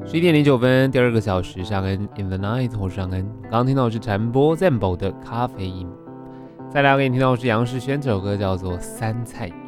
11点09分，第二个小时上恩 In the Night 或上恩。刚刚听到的是陈波 Zambo 的咖啡因。再来给你听到的是杨世轩，这首歌叫做《三菜